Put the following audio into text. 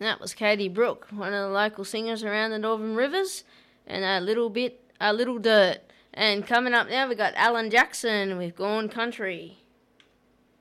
That was Katie Brooke, one of the local singers around the Northern Rivers, and a little dirt. And coming up now, we got Alan Jackson with Gone Country.